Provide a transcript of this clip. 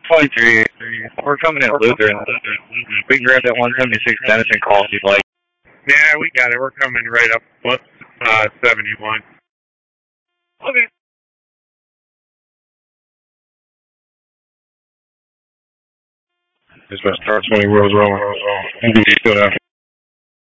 23. We're coming in Lutheran. We can grab that 176 Denison call if you'd like. Yeah, we got it. We're coming right up 71. Okay. Dispatch, Star 20, Rose Rowan. NBC still down.